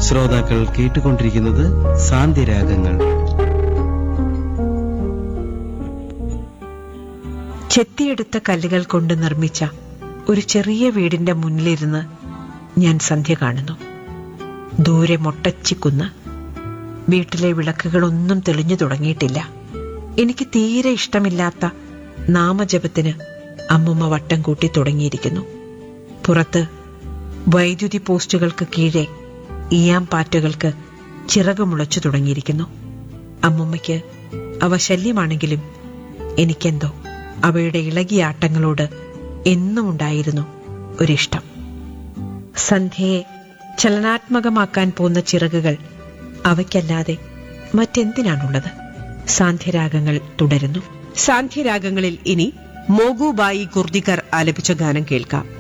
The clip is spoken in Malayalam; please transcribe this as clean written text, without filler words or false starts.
ശ്രോതാക്കൾ കേട്ടുകൊണ്ടിരിക്കുന്നത് സാന്ധ്യരാഗങ്ങൾ. ചെത്തിയെടുത്ത കല്ലുകൾ കൊണ്ട് നിർമ്മിച്ച ഒരു ചെറിയ വീടിന്റെ മുന്നിലിരുന്ന് ഞാൻ സന്ധ്യ കാണുന്നു. ദൂരെ മൊട്ടച്ചിക്കുന്ന്. വീട്ടിലെ വിളക്കുകളൊന്നും തെളിഞ്ഞു തുടങ്ങിയിട്ടില്ല. എനിക്ക് തീരെ ഇഷ്ടമില്ലാത്ത നാമജപത്തിന് അമ്മുമ്മ വട്ടം കൂട്ടി തുടങ്ങിയിരിക്കുന്നു. പുറത്ത് വൈദ്യുതി പോസ്റ്റുകൾക്ക് കീഴെ ഈയാംപാറ്റകൾക്ക് ചിറക് മുളച്ചു തുടങ്ങിയിരിക്കുന്നു. അമ്മുമ്മയ്ക്ക് അവ ശല്യമാണെങ്കിലും എനിക്കെന്തോ അവയുടെ ഇളകിയ ആട്ടങ്ങളോട് എന്നും ഉണ്ടായിരുന്നു ഒരിഷ്ടം. സന്ധ്യയെ ചലനാത്മകമാക്കാൻ പോകുന്ന ചിറകുകൾ അവയ്ക്കല്ലാതെ മറ്റെന്തിനാണുള്ളത്? സാന്ധ്യരാഗങ്ങൾ തുടരുന്നു. സാന്ധ്യരാഗങ്ങളിൽ ഇനി മോഗുബായി കുർദിക്കർ ആലപിച്ച ഗാനം കേൾക്കാം.